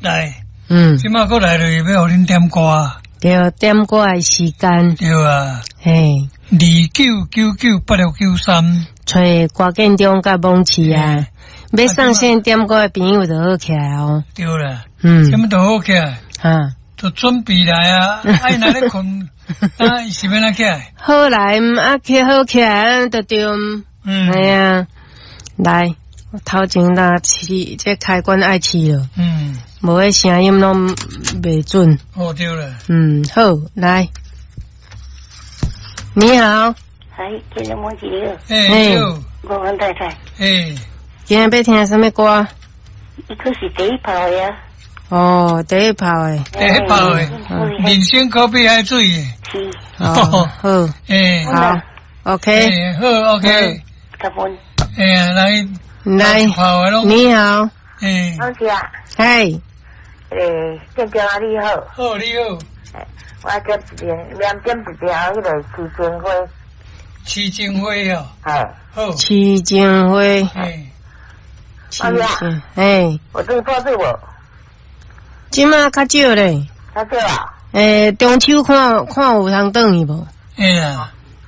来，即马过来了，要互恁点歌。 对，点歌的时间。 对啊。 嘿。 29998693。 找郭建中甲蒙奇啊，要上线点歌的朋友就好起来哦。 对啦。什么都好起来。就准备来啊！爱哪咧困？是要哪起来？ 好来，好起来，就对。哎呀，来，头前这开关爱试了。无迄声音拢袂准。 哦，对了。 好，来。你好。 嗨，今日问几个？ 你好。 我问太太。 今日要听什么歌？ 伊可是第一炮的呀。 哦，第一炮的。 第一炮的。人生可比海水的。 是。 好。好。OK。 好 OK。 感恩。 来。炮的咯。 你好。 老师啊。 嗨。 建标啊，你好。 好，你好。 我点一条迄个市政会哦。好。 市政会。 老师啊。我这个报对无？ 即马较少咧。 较少啊？ 中秋看有通转去无？ 啦。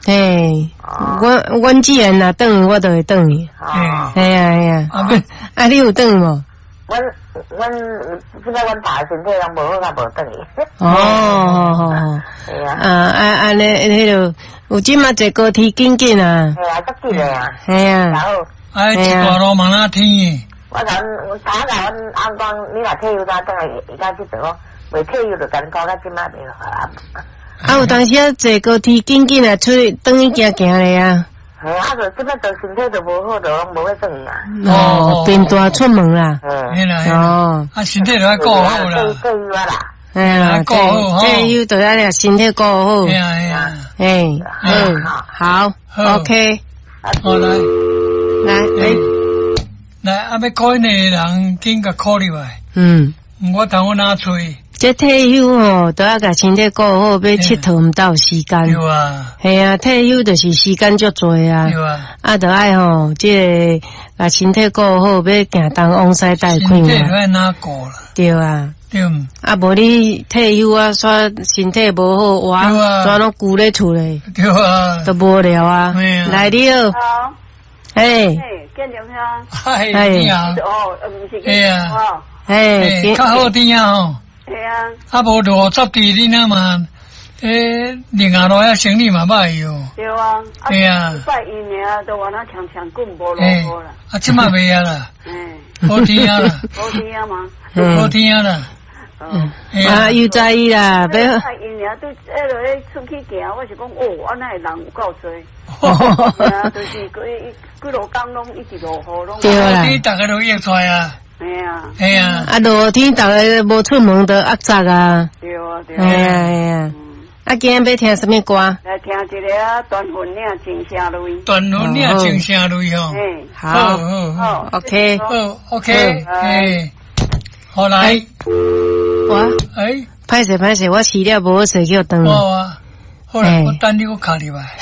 阮既然若转去，我就会转去。呀。你有转无？ 阮即摆阮爸身体人无好，较无转去。 好。 系啊。 安尼迄个有即马坐高铁紧紧啊。 系啊，足紧诶啊。 系啊。 然后。 一大路茫那天。 我甲阮阿公，你若退休，咱转来伊家去做，未退休就甲你讲，甲即摆袂好啊。 有当时啊坐高铁紧紧啊，出去转去行咧啊。 系啊，就即摆就身体就无好，就无要转去啊。变大出门啦。 身体就要顾好啦。 退休啊啦。 顾好。 退休就要身体顾好。好。OK。 好来。来，要考你的人紧甲考入来。我等我拿嘴。 这退休吼，都要甲身体顾好，要佚佗唔到时间。 对啊。 系啊，退休就是时间足多啊。 对啊。 就爱吼，这个甲身体顾好，要行东往西带开嘛。 身体都要哪顾啦？ 对啊。 对。 无你退休啊，煞身体无好，哇，全拢顾咧厝咧。 对啊。 都无聊啊。来你好。 好。 建中兄。 你好。 唔是。系啊。 较好听啊吼。 系啊。 无50地你那嘛，另外路遐生意嘛歹哟。 对啊。 对啊。 拜一年都往那强滚无落好啦。 即马袂啊啦。好听啊啦。 好听啊嘛。 好听啊啦。 又在意啦， 拜一年都出去行，我是讲我那人有够多。就是几落工拢一直落雨拢。 对啦。 你大家都约出来啊。 系啊。 落天大家无出门都压杂啊。 对啊。 系啊。今日要听什么歌？ 来听一个断魂岭情声泪。 断魂岭情声泪吼。 好。OK。 好来。 我。歹势，我饲了无好势，叫等。 好啦，我等你我卡入来。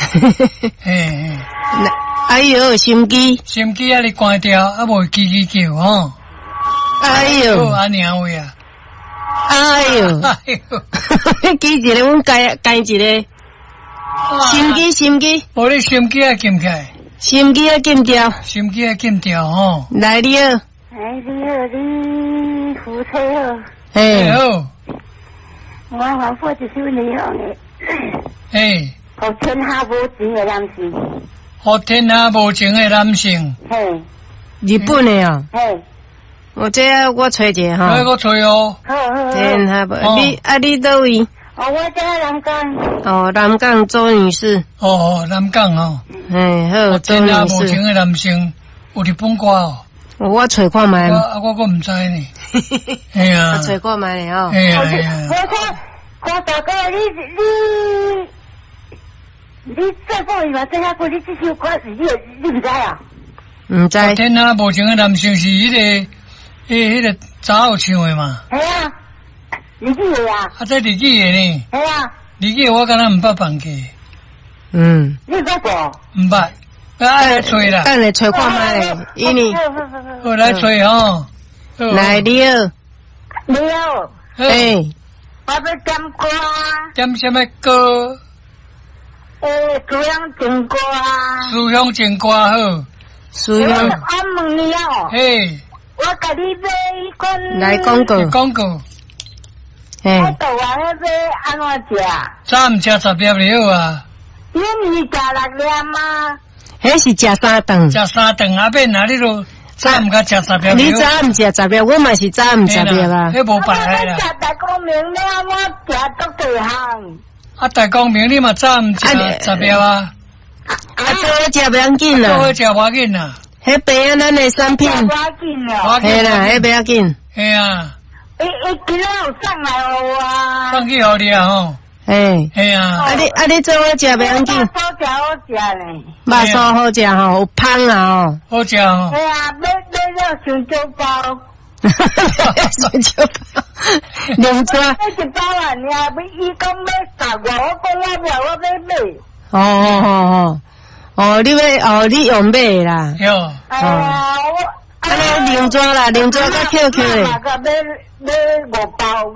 哎呦，心机啊！你关掉，无叽叫吼。 哎呦， 安尼啊位啊！ 哎呦，记一个，阮改一个。心机。 无你心机啊，禁起来。 心机啊，禁掉吼。 来你好。 你好，你夫妻好。 好。 我还播一首你好的。互天下无情的男性。 互天下无情的男性。 日本的啊。我找一个哈。 我找哦。 天下无，你倒位？ 我在南港。 南港周女士。 南港哦。 好，周女士。 天下无情的男性，有日本歌哦。 我找看卖。 我唔知呢。系啊。 我找看卖咧哦。 我大哥，你再讲一下，这下过你这首歌你唔知啊？ 唔知。 天下无情的男性是迄个查某唱的嘛？ 系啊，日记的啊。 这日记的呢？ 系啊。 日记我敢若唔捌放过。 你捌过？ 唔捌。来找啦。 来找看卖咧，伊呢？ 好来找吼。 来你好。 没有。 哎， 我要点歌。 点什么歌？ 思乡情歌。 思乡情歌好。 思乡。 我问你哦。 嘿。 我甲你买一罐。 来广告。 广告。 嘿。 我到晚要买安怎食？ 早唔食10粒了啊。 你唔是食6粒吗？ 迄是食3顿。 食3顿啊，变哪里咯？早唔甲食10粒。 你早唔食10粒，我嘛是早唔10粒啊。 迄无办法啦。 我食大光明了，我食足多项。 啊，大光明你嘛早唔食10粒啊？ 啊，做伙食不要紧啦。 做伙食无紧啦。 迄边啊，咱的产品。 无要紧了。 嘿啦，迄不要紧。 嘿啊。 伊今仔有送来互我。 送去互你啊吼。 嘿。 嘿啊。 你做伙食不要紧。 肉酥好食咧。 肉酥好食吼，有香啊吼。 好食吼。 嘿啊，买了香蕉包。 香蕉包。两抓。 买一包啊，你啊，伊讲买10个，我讲我要买。 你要你用买啦。 哟。 哎呀， 安尼两抓啦，两抓甲 QQ 嘞。 买5包。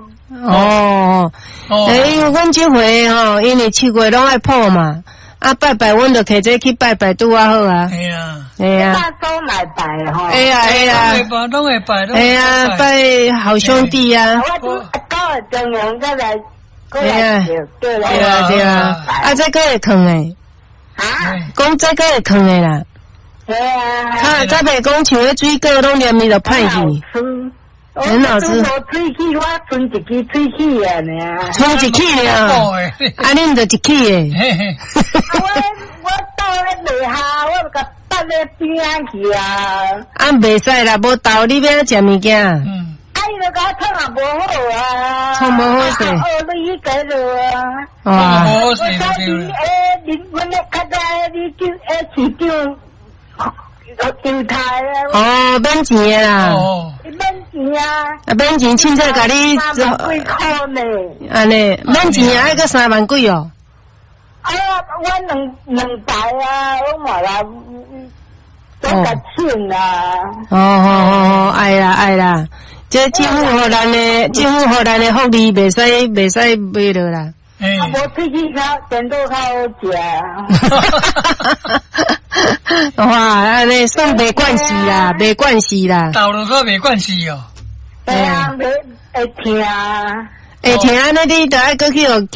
因为阮这回吼，因为7月拢爱破嘛，啊拜拜，阮就摕这去拜拜拄啊好啊。 哎呀， 大周来拜吼。 哎呀， 拢会拜， 哎呀，拜好兄弟啊。 我到了中央再来。 对啊，啊这个会坑诶。 啊？ 讲这个会坑诶啦。 对啊。 才袂讲像迄水果拢连伊就歹去。很好吃。 吹气，我存一支吹气啊呢。 存一气啊！啊，恁就一气诶。 我到咧卖下，我就甲放咧边仔去啊。 啊，袂使啦，无豆你要食物件。 啊，伊就甲我创也无好啊。 创无好势。 你改了啊。 哇，无好势。 阮咧较早你就市长。油台啊！免钱的啦。 免钱啊！ 免钱，凊彩甲你 3万几块呢？ 安尼，免钱还个3万几哦。 啊，我两台啊，我买啦，我甲钱啊。 爱啦，这政府互咱的福利，袂使买落啦。 啊，无吹气较电脑较好食。 哇，安尼算没关系啦，没关系啦。 豆落说没关系哦。 对啊，会疼。 会疼，安尼你就爱搁去